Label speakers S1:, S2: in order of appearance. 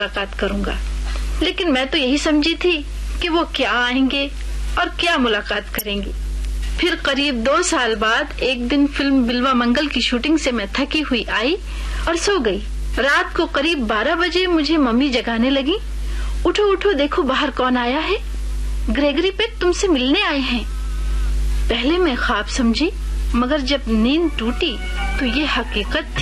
S1: मुलाकात करूंगा, लेकिन मैं तो यही समझी थी कि वो क्या आएंगे और क्या मुलाकात करेंगे। फिर करीब 2 साल बाद एक दिन फिल्म बिल्वा मंगल की शूटिंग से मैं थकी हुई आई और सो गई। रात को करीब 12 बजे मुझे मम्मी जगाने लगी। उठो उठो, देखो बाहर कौन आया है। ग्रेगरी पेक तुमसे मिलने आए हैं। पहले मैं ख्वाब समझी, मगर जब नींद टूटी तो ये हकीकत थी।